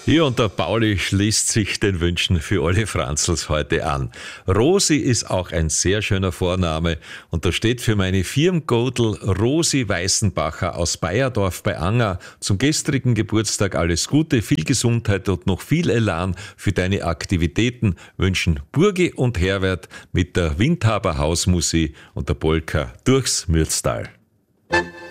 Ja, und der Pauli schließt sich den Wünschen für alle Franzls heute an. Rosi ist auch ein sehr schöner Vorname und da steht für meine Firmgodel Rosi Weißenbacher aus Bayerdorf bei Anger zum gestrigen Geburtstag alles Gute, viel Gesundheit und noch viel Elan für deine Aktivitäten wünschen Burgi und Herbert mit der Windhaber Hausmusik und der Polka durchs Mürztal.